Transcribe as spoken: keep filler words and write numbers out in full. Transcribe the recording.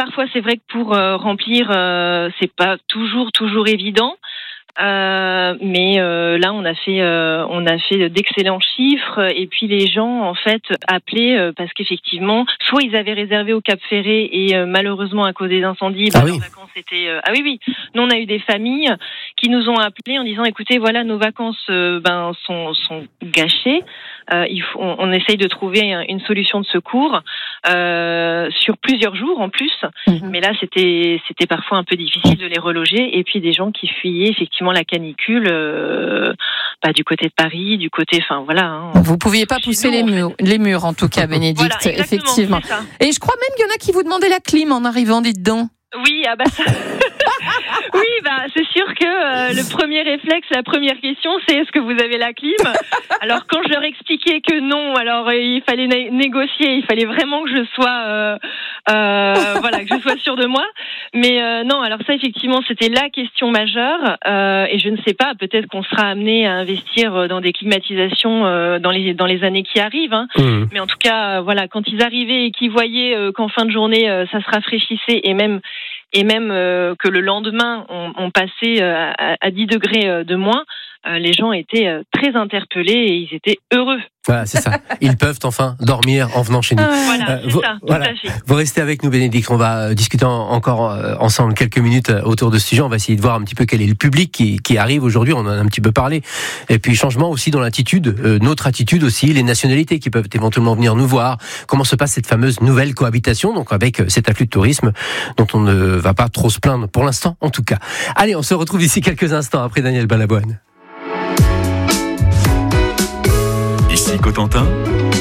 parfois c'est vrai que pour euh, remplir, euh, c'est pas toujours toujours évident. Euh, mais euh, là on a fait euh, on a fait d'excellents chiffres et puis les gens en fait appelaient euh, parce qu'effectivement soit ils avaient réservé au Cap Ferré et euh, malheureusement à cause des incendies bah, ah oui. leurs vacances étaient euh... ah oui oui nous on a eu des familles qui nous ont appelés en disant écoutez voilà nos vacances euh, ben sont sont gâchées, euh, il faut, on, on essaye de trouver une solution de secours euh, sur plusieurs jours en plus, mmh. mais là c'était c'était parfois un peu difficile de les reloger et puis des gens qui fuyaient effectivement la canicule euh, bah, du côté de Paris, du côté, enfin voilà. Hein, vous pouviez pas pousser nous, les murs, en fait. les murs en tout cas, Bénédicte, voilà, effectivement. Et je crois même qu'il y en a qui vous demandaient la clim en arrivant, dites donc. Oui, ah bah ça. Oui, bah c'est sûr que euh, le premier réflexe, la première question, c'est est-ce que vous avez la clim ? Alors quand je leur expliquais que non, alors euh, il fallait né- négocier, il fallait vraiment que je sois, euh, euh, voilà, que je sois sûre de moi. Mais euh, non, alors ça effectivement, c'était la question majeure. Euh, et je ne sais pas, peut-être qu'on sera amené à investir dans des climatisations euh, dans les dans les années qui arrivent. Hein. Mmh. Mais en tout cas, euh, voilà, quand ils arrivaient et qu'ils voyaient euh, qu'en fin de journée, euh, ça se rafraîchissait et même et même euh, que le lendemain on, on passait euh, à, à dix degrés de moins, euh, les gens étaient euh, très interpellés et ils étaient heureux. Voilà, c'est ça. Ils peuvent enfin dormir en venant chez nous. Voilà, euh, c'est vous, ça, voilà. tout à fait. Vous restez avec nous, Bénédicte. On va discuter en, encore euh, ensemble quelques minutes autour de ce sujet. On va essayer de voir un petit peu quel est le public qui, qui arrive aujourd'hui. On en a un petit peu parlé. Et puis, changement aussi dans l'attitude, euh, notre attitude aussi, les nationalités qui peuvent éventuellement venir nous voir. Comment se passe cette fameuse nouvelle cohabitation, donc avec cet afflux de tourisme dont on ne va pas trop se plaindre pour l'instant, en tout cas. Allez, on se retrouve d'ici quelques instants après Daniel Balavoine. Ici Cotentin,